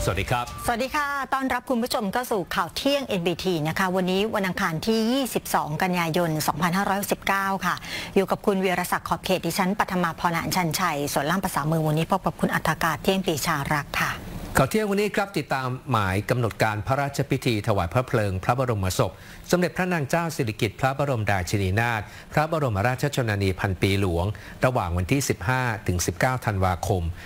วัสดีครับสวัสดีค่ะต้อนรับคุณผู้ชมเข้าสู่ข่าวเที่ยง NBT นะคะวันนี้วันอังคารที่ 22 กันยายน 2519 ค่ะอยู่กับคุณวีรศักดิ์ขอบเขตดิฉันปัทมาพร ชันชัยส่วนล่ามภาษามือวันนี้พบกับคุณอัฏฐกาศเที่ยงปีชารักษ์ค่ะข่าวเที่ยงวันนี้ครับติดตามหมายกำหนดการพระราชพิธีถวายพระเพลิงพระบรมศพสมเด็จพระนางเจ้าสิริกิติ์พระบรมราชินีนาถพระบรมราชชนนีพันปีหลวงระหว่างวันที่ 15 ถึง 19 ธันวาคม